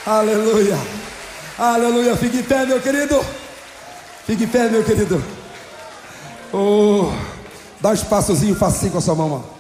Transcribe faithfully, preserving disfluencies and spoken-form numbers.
Aleluia. Aleluia. Fique em pé, meu querido. Fique em pé, meu querido. Oh, dá um espaçozinho, faça assim com a sua mão.